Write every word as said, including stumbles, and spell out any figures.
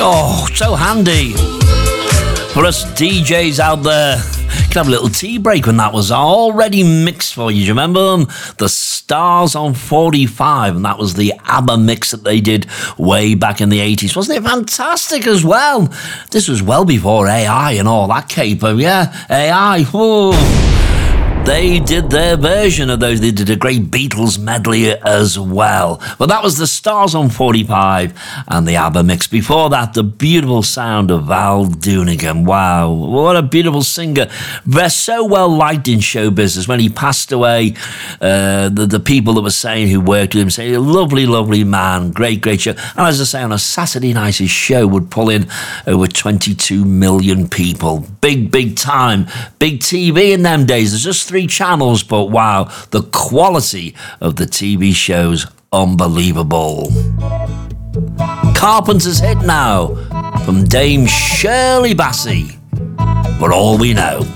Oh, so handy for us D Js out there. Could have a little tea break when that was already mixed for you. Do you remember them? The Stars on forty-five, and that was the ABBA mix that they did way back in the eighties. Wasn't it fantastic as well? This was well before A I and all that caper. Yeah, A I. Whoa. They did their version of those. They did a great Beatles medley as well. But that was the Stars on forty-five and the ABBA mix. Before that, the beautiful sound of Val Doonigan. Wow, what a beautiful singer. They're so well liked in show business. When he passed away, uh, the, the people that were saying who worked with him say, a lovely, lovely man, great, great show. And as I say, on a Saturday night, his show would pull in over twenty-two million people. Big, big time. Big T V in them days. There's just three channels, but wow, the quality of the T V shows, unbelievable. Carpenter's hit now from Dame Shirley Bassey, For All We Know.